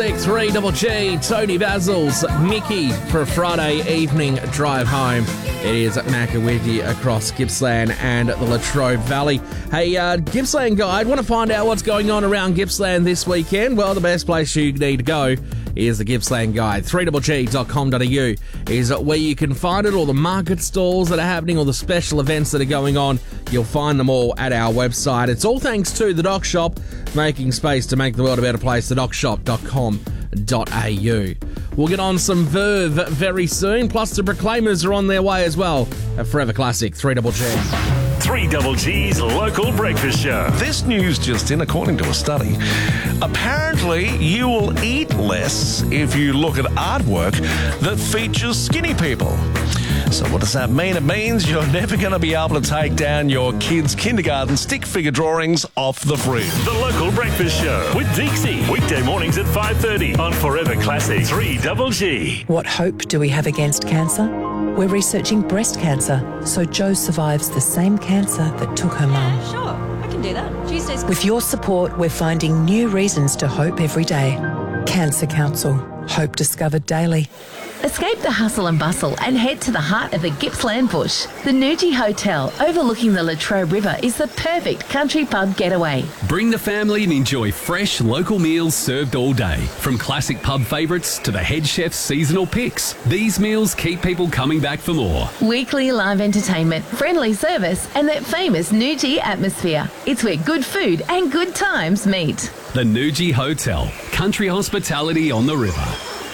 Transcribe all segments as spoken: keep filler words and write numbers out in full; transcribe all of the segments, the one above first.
three Double G, Tony Basil's Mickey for a Friday evening drive home. It is Macca with you across Gippsland and the Latrobe Valley. Hey, uh, Gippsland Guide, want to find out what's going on around Gippsland this weekend? Well, the best place you need to go is the Gippsland Guide. three G G dot com dot a u is where you can find it. All the market stalls that are happening, all the special events that are going on, you'll find them all at our website. It's all thanks to the Doc Shop, making space to make the world a better place, the doc shop dot com dot a u. We'll get on some Verve very soon, plus the Proclaimers are on their way as well. A forever classic, three G G. three Double G's local breakfast show. This news just in, according to a study. Apparently, you will eat less if you look at artwork that features skinny people. So what does that mean? It means you're never going to be able to take down your kids' kindergarten stick figure drawings off the fridge. The local breakfast show with Dixie. Weekday mornings at five thirty on Forever Classic three Double G. What hope do we have against cancer? We're researching breast cancer, so Jo survives the same cancer that took her mum. Yeah, sure. I can do that. Tuesdays. With your support, we're finding new reasons to hope every day. Cancer Council. Hope discovered daily. Escape the hustle and bustle and head to the heart of the Gippsland bush. The Nuji Hotel, overlooking the Latrobe River, is the perfect country pub getaway. Bring the family and enjoy fresh local meals served all day. From classic pub favourites to the head chef's seasonal picks, these meals keep people coming back for more. Weekly live entertainment, friendly service, and that famous Nuji atmosphere. It's where good food and good times meet. The Nuji Hotel, country hospitality on the river.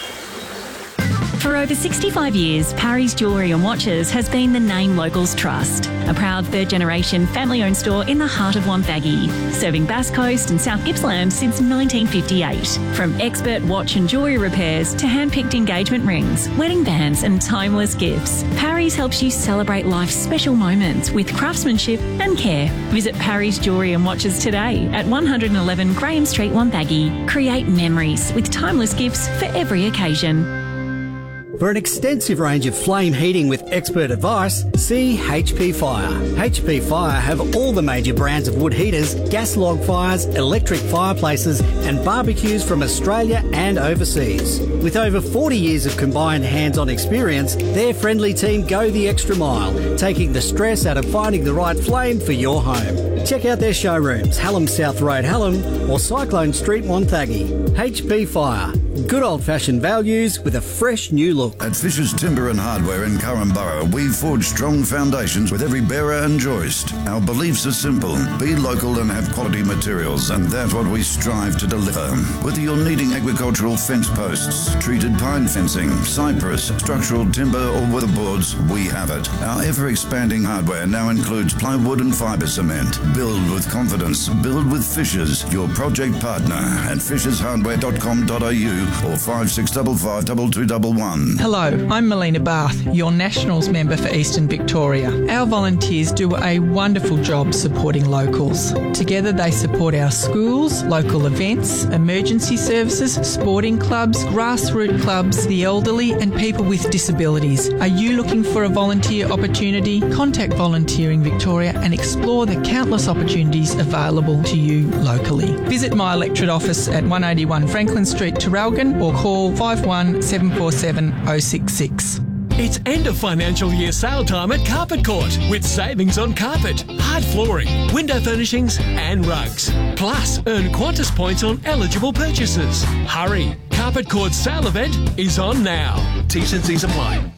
For over sixty-five years, Parry's Jewellery and Watches has been the name locals trust. A proud third-generation family-owned store in the heart of Wonthaggi, serving Bass Coast and South Gippsland since nineteen fifty-eight. From expert watch and jewellery repairs to hand-picked engagement rings, wedding bands and timeless gifts, Parry's helps you celebrate life's special moments with craftsmanship and care. Visit Parry's Jewellery and Watches today at one eleven Graham Street, Wonthaggi. Create memories with timeless gifts for every occasion. For an extensive range of flame heating with expert advice, see H P Fire. H P Fire have all the major brands of wood heaters, gas log fires, electric fireplaces and barbecues from Australia and overseas. With over forty years of combined hands-on experience, their friendly team go the extra mile, taking the stress out of finding the right flame for your home. Check out their showrooms, Hallam South Road, Hallam or Cyclone Street, Wonthaggi. H P Fire. Good old-fashioned values with a fresh new look. At Fisher's Timber and Hardware in Currumborough, we forge strong foundations with every bearer and joist. Our beliefs are simple. Be local and have quality materials, and that's what we strive to deliver. Whether you're needing agricultural fence posts, treated pine fencing, cypress, structural timber or weatherboards, we have it. Our ever-expanding hardware now includes plywood and fibre cement. Build with confidence. Build with Fishers, your project partner at fishers hardware dot com dot a u or five six five five two two one one. Hello, I'm Melina Bath, your Nationals member for Eastern Victoria. Our volunteers do a wonderful job supporting locals. Together they support our schools, local events, emergency services, sporting clubs, grassroots clubs, the elderly and people with disabilities. Are you looking for a volunteer opportunity? Contact Volunteering Victoria and explore the countless opportunities available to you locally. Visit my electorate office at one eighty-one Franklin Street, Terralgan, or call five one seven four seven oh six six. It's end of financial year sale time at Carpet Court with savings on carpet, hard flooring, window furnishings and rugs. Plus, earn Qantas points on eligible purchases. Hurry! Carpet Court's sale event is on now. T's and C's apply.